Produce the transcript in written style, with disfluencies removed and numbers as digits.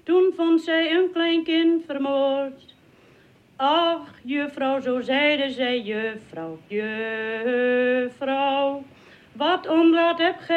Toen vond zij een klein kind vermoord. Ach, juffrouw, zo zeide zij, juffrouw, juffrouw, wat onraad heb gij